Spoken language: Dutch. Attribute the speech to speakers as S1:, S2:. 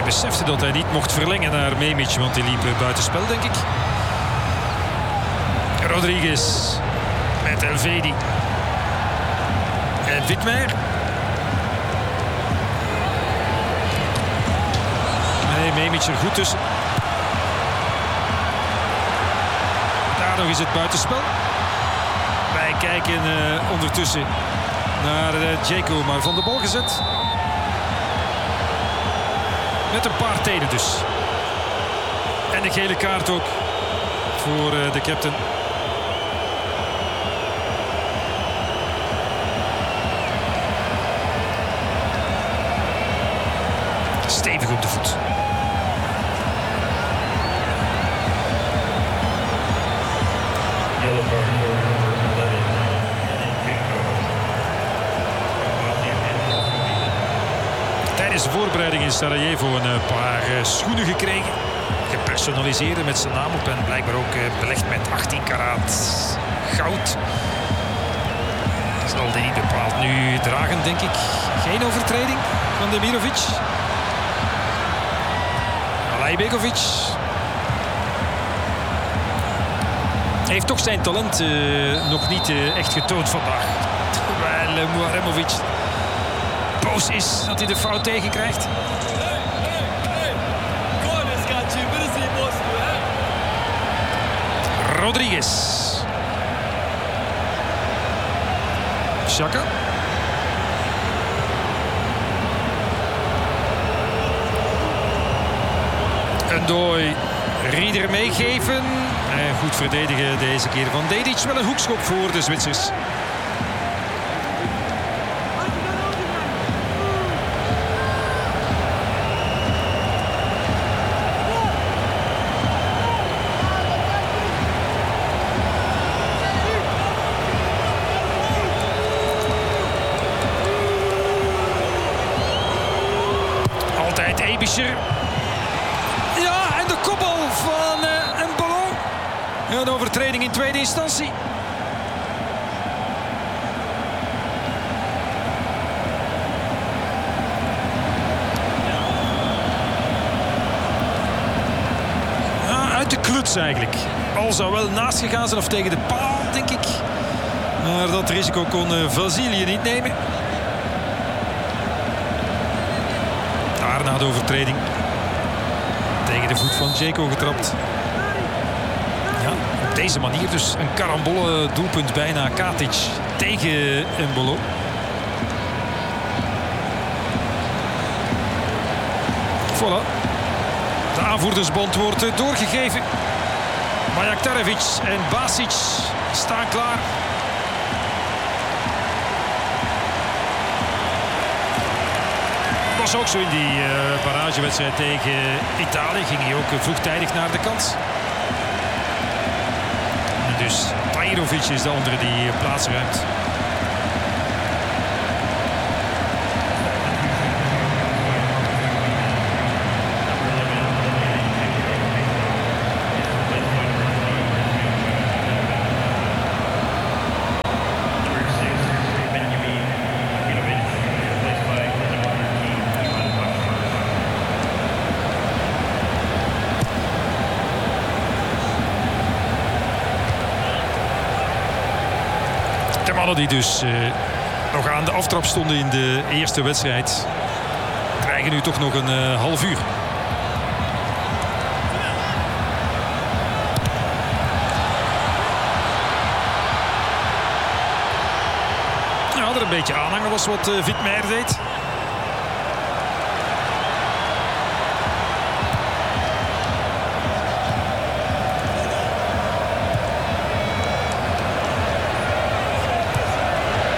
S1: besefte dat hij niet mocht verlengen naar Memic, want hij liep buitenspel, denk ik. Rodriguez met Elvedi. En Witmer. Nee, Memic er goed tussen. Daar nog is het buitenspel. Wij kijken ondertussen naar Dzeko, maar van de bal gezet. Met een paar tenen dus. En de gele kaart ook voor de captain. Stevig op de voet. Tijdens de voorbereiding in Sarajevo een paar schoenen gekregen. Gepersonaliseerd met zijn naam op en blijkbaar ook belegd met 18 karaat goud. Zal die niet bepaald nu dragen, denk ik. Geen overtreding van Demirovic. Alaibegovic heeft toch zijn talent nog niet echt getoond vandaag. Terwijl Muaremovic boos is dat hij de fout tegenkrijgt. Rodriguez. Xhaka. Een dooi Rieder meegeven. En goed verdedigen deze keer van Dedic. Wel een hoekschop voor de Zwitsers. Altijd Ebischer. Ja, en de kopbal van Embolo. Een overtreding in tweede instantie. Ja, uit de kluts eigenlijk. Bal zou wel naast gegaan zijn of tegen de paal, denk ik. Maar dat risico kon Vasilië niet nemen. Daar na de overtreding. Tegen de voet van Dzeko getrapt. Ja, op deze manier dus een karambolle doelpunt bijna Katic tegen Embolo. Voilà. De aanvoerdersband wordt doorgegeven. Majaktarevic en Basic staan klaar. Was ook zo in die barragewedstrijd tegen Italië. Ging hij ook vroegtijdig naar de kant. Dus Tahirovic is de andere die plaats ruimt. De mannen die dus nog aan de aftrap stonden in de eerste wedstrijd, krijgen nu toch nog een half uur. Ja, er een beetje aanhangen was wat Witmer deed.